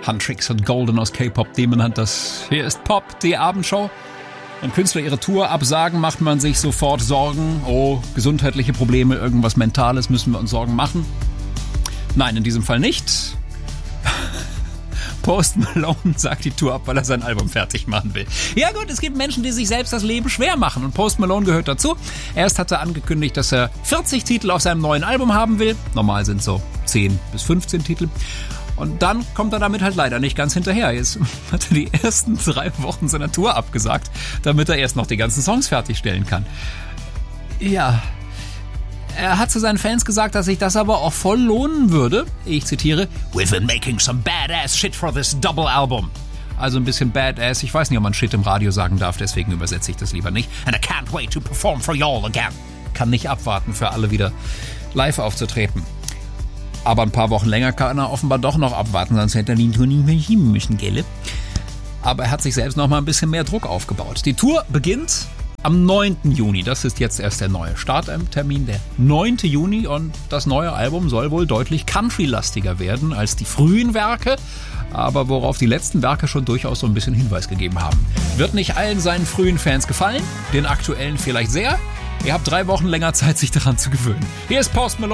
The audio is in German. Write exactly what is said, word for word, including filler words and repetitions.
Huntrix und Golden aus K-Pop Demon Hunters. Hier ist Pop, die Abendshow. Wenn Künstler ihre Tour absagen, macht man sich sofort Sorgen. Oh, gesundheitliche Probleme, irgendwas Mentales, müssen wir uns Sorgen machen? Nein, in diesem Fall nicht. Post Malone sagt die Tour ab, weil er sein Album fertig machen will. Ja gut, es gibt Menschen, die sich selbst das Leben schwer machen und Post Malone gehört dazu. Erst hat er angekündigt, dass er vierzig Titel auf seinem neuen Album haben will. Normal sind so zehn bis fünfzehn Titel. Und dann kommt er damit halt leider nicht ganz hinterher. Jetzt hat er die ersten drei Wochen seiner Tour abgesagt, damit er erst noch die ganzen Songs fertigstellen kann. Ja... Er hat zu seinen Fans gesagt, dass sich das aber auch voll lohnen würde. Ich zitiere, "We've been making some badass shit for this double album." Also ein bisschen badass. Ich weiß nicht, ob man Shit im Radio sagen darf, deswegen übersetze ich das lieber nicht. "And I can't wait to perform for y'all again." Kann nicht abwarten, für alle wieder live aufzutreten. Aber ein paar Wochen länger kann er offenbar doch noch abwarten, sonst hätte er die Tour nicht mehr schieben müssen, gell? Aber er hat sich selbst noch mal ein bisschen mehr Druck aufgebaut. Die Tour beginnt am neunten Juni, das ist jetzt erst der neue Starttermin, der neunte Juni, und das neue Album soll wohl deutlich country-lastiger werden als die frühen Werke, aber worauf die letzten Werke schon durchaus so ein bisschen Hinweis gegeben haben. Wird nicht allen seinen frühen Fans gefallen, den aktuellen vielleicht sehr. Ihr habt drei Wochen länger Zeit, sich daran zu gewöhnen. Hier ist Post Malone.